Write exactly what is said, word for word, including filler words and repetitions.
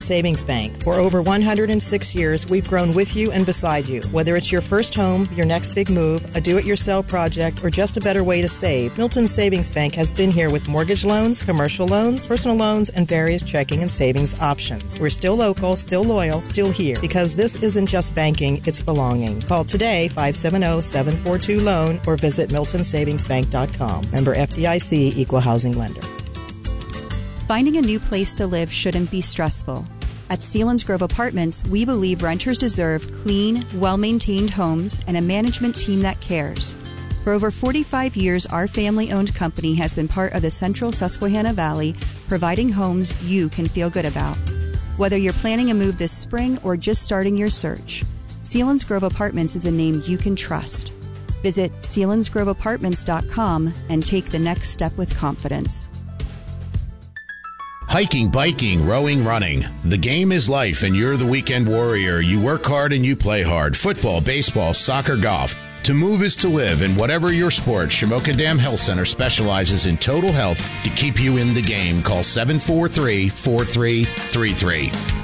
Savings Bank. For over one hundred six years, we've grown with you and beside you. Whether it's your first home, your next big move, a do-it-yourself project, or just a better way to save, Milton Savings Bank has been here with mortgage loans, commercial loans, personal loans, and various checking and savings options. We're still local, still loyal, still here, because this isn't just banking, it's belonging. Call today, five seven zero, seven four two, LOAN, or visit milton savings bank dot com. Member F D I C, Equal Housing Lender. Finding a new place to live shouldn't be stressful. At Selinsgrove Apartments, we believe renters deserve clean, well-maintained homes and a management team that cares. For over forty-five years, our family-owned company has been part of the central Susquehanna Valley, providing homes you can feel good about. Whether you're planning a move this spring or just starting your search, Selinsgrove Apartments is a name you can trust. Visit selinsgrove apartments dot com and take the next step with confidence. Hiking, biking, rowing, running. The game is life, and you're the weekend warrior. You work hard and you play hard. Football, baseball, soccer, golf. To move is to live, and whatever your sport, Shamokin Dam Health Center specializes in total health to keep you in the game. Call seven four three, four three three three.